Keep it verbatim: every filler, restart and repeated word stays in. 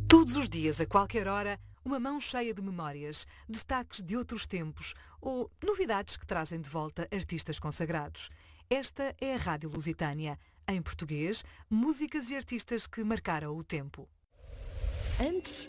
Todos os dias, a qualquer hora, uma mão cheia de memórias, destaques de outros tempos ou novidades que trazem de volta artistas consagrados. Esta é a Rádio Lusitânia. Em português, músicas e artistas que marcaram o tempo. Antes